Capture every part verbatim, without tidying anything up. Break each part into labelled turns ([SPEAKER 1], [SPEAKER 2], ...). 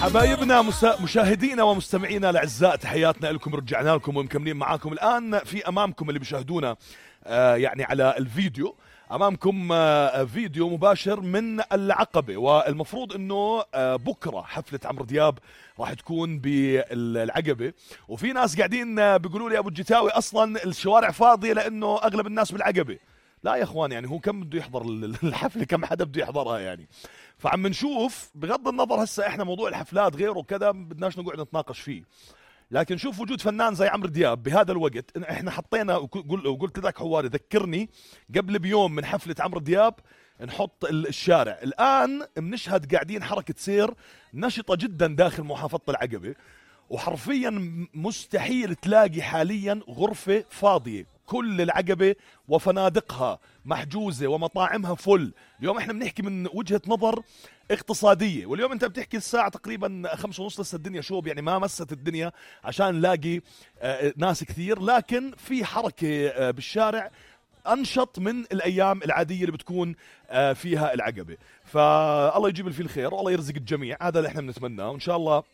[SPEAKER 1] حبايبنا مشاهدينا ومستمعينا الاعزاء، تحياتنا لكم. رجعنا لكم ومكملين معاكم الان. في امامكم اللي بيشاهدونا آه يعني على الفيديو، امامكم آه فيديو مباشر من العقبه، والمفروض انه آه بكره حفله عمرو دياب راح تكون بالعقبه. وفي ناس قاعدين آه بيقولوا لي ابو الجتاوي اصلا الشوارع فاضيه لانه اغلب الناس بالعقبه. لا يا اخوان، يعني هو كم بده يحضر الحفله؟ كم حدا بده يحضرها يعني؟ فعم نشوف بغض النظر هسه احنا موضوع الحفلات غيره وكذا بدناش نقعد نتناقش فيه، لكن شوف وجود فنان زي عمرو دياب بهذا الوقت. احنا حطينا وقلت لك حواري ذكرني قبل بيوم من حفلة عمرو دياب نحط الشارع. الآن بنشهد قاعدين حركة سير نشطة جدا داخل محافظة العقبة، وحرفيا مستحيل تلاقي حاليا غرفة فاضية. كل العقبة وفنادقها محجوزة ومطاعمها فل. اليوم احنا بنحكي من وجهة نظر اقتصادية، واليوم انت بتحكي الساعة تقريبا خمسة ونص لسه الدنيا شوب، يعني ما مست الدنيا عشان نلاقي اه ناس كثير، لكن في حركة اه بالشارع انشط من الايام العادية اللي بتكون اه فيها العقبة. فالله يجيب اللي فيه الخير والله يرزق الجميع، هذا اللي احنا بنتمناه. وان شاء الله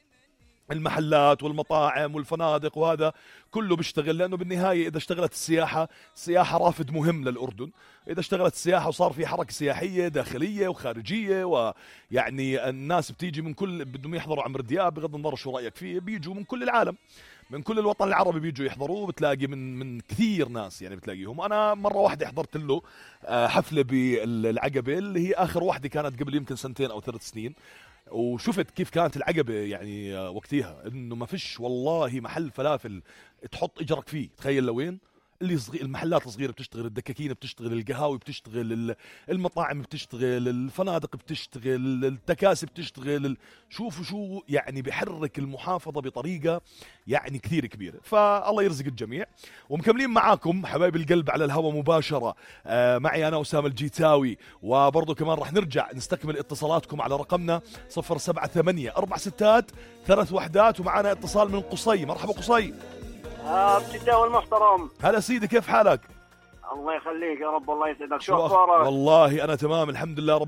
[SPEAKER 1] المحلات والمطاعم والفنادق وهذا كله بيشتغل، لأنه بالنهاية إذا اشتغلت السياحة، السياحة رافد مهم للأردن. إذا اشتغلت السياحة وصار في حركة سياحية داخلية وخارجية، ويعني الناس بتيجي من كل بدهم يحضروا عمرو دياب، بغض النظر شو رأيك فيه، بيجوا من كل العالم، من كل الوطن العربي بيجوا يحضروا. بتلاقي من من كثير ناس يعني بتلاقيهم. أنا مرة واحدة حضرت له حفلة بالعقبة اللي هي آخر واحدة كانت قبل يمكن سنتين أو ثلاث سنين، وشفت كيف كانت العقبة يعني وقتها، انه ما فيش والله محل فلافل تحط اجرك فيه. تخيل لوين اللي صغير، المحلات الصغيرة بتشتغل، الدكاكين بتشتغل، القهاوي بتشتغل، المطاعم بتشتغل، الفنادق بتشتغل، التكاسي بتشتغل. شوفوا شو يعني بحرك المحافظة بطريقة يعني كثير كبيرة. فالله يرزق الجميع. ومكملين معاكم حبايب القلب على الهواء مباشرة، آه معي أنا أسامة الجيتاوي، وبرضو كمان رح نرجع نستكمل اتصالاتكم على رقمنا صفر سبعة ثمانية أربع ستات ثلاث وحدات. ومعنا اتصال من قصي. مرحبا قصي.
[SPEAKER 2] آه الجتاوي المحترم.
[SPEAKER 1] هلا سيدي، كيف حالك؟
[SPEAKER 2] الله يخليك يا رب، الله يسعدك. شو اخبارك؟
[SPEAKER 1] والله انا تمام الحمد لله رب